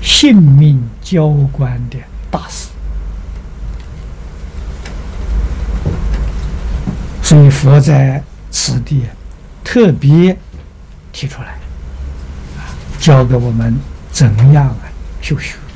性命交关的大事。所以佛在此地特别提出来，教给我们怎样修学。